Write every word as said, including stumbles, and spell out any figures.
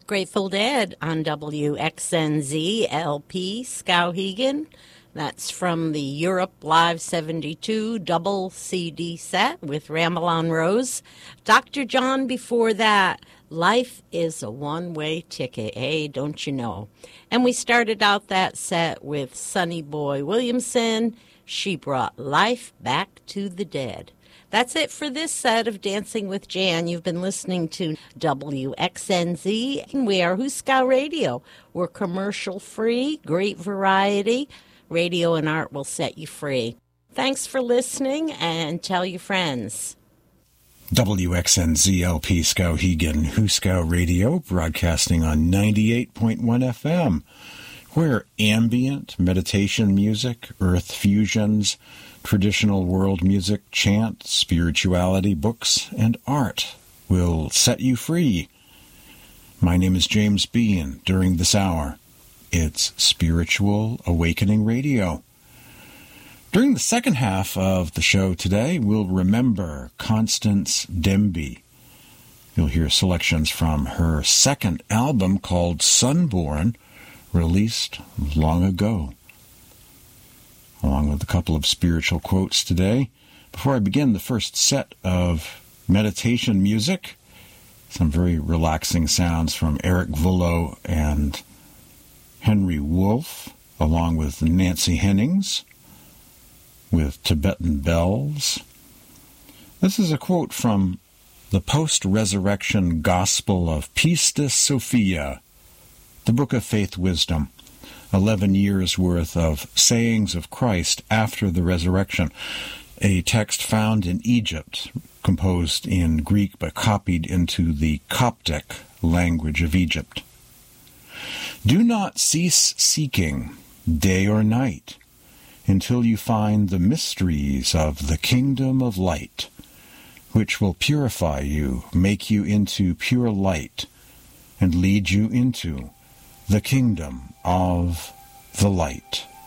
Grateful Dead on W X N Z L P Skowhegan. That's from the Europe Live seventy-two double C D set with Ramelon Rose. Doctor John before that. Life is a one-way ticket, eh? Don't you know? And we started out that set with Sonny Boy Williamson. She brought life back to the dead. That's it for this set of Dancing with Jan. You've been listening to W X N Z. We are Huskow Radio. We're commercial-free, great variety. Radio and art will set you free. Thanks for listening, and tell your friends. W X N Z L P Skowhegan, Huskow Radio, broadcasting on ninety-eight point one F M, where ambient meditation music, earth fusions, traditional world music, chant, spirituality, books, and art will set you free. My name is James Bean. During this hour, it's Spiritual Awakening Radio. During the second half of the show today, we'll remember Constance Demby. You'll hear selections from her second album called Sunborn, released long ago, along with a couple of spiritual quotes today. Before I begin the first set of meditation music, some very relaxing sounds from Eric Vullo and Henry Wolf, along with Nancy Hennings, with Tibetan Bells. This is a quote from the post-resurrection Gospel of Pistis Sophia, the Book of Faith Wisdom, eleven years' worth of sayings of Christ after the resurrection, a text found in Egypt, composed in Greek but copied into the Coptic language of Egypt. Do not cease seeking, day or night, until you find the mysteries of the kingdom of light, which will purify you, make you into pure light, and lead you into the kingdom of the light.